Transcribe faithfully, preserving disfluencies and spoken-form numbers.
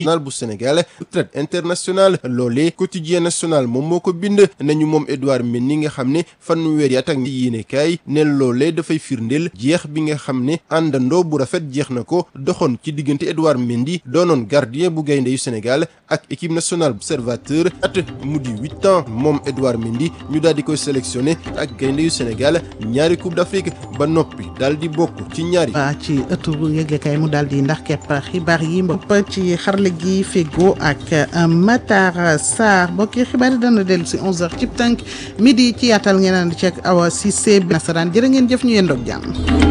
national bu Sénégal traite international loolee quotidien national moom moo ko bind nañu moom Edouard Mendy nga xam ne fanweeri at ak yéenekaay ne loolee dafay firndeel jeex bi nga xam ne àndandoo bu rafet jeex na ko doxoon ci diggante Edouard Mendy doonoon gardien bu gaynde yu Sénégal ak équipe nationale observateur at mu di huit ans moom Edouard Mendy ñu daal di koy sélectionné ak gaynde yu Sénégal ñaari coupe d'Afrique ba noppi daal di bokk ci ñaari. waa ci ëttu yëglekaay mu daal di ndax kepp xibaar yi mbokk ci xarale gi fego ak Matar Sarr mbokki xibaar yi dana dellu si onze heures ci tënk midi ci yaatal ngeen ànd ci ak Awa Cissé nasaraan jërë ngeen jëf ñu yendoog jàmm.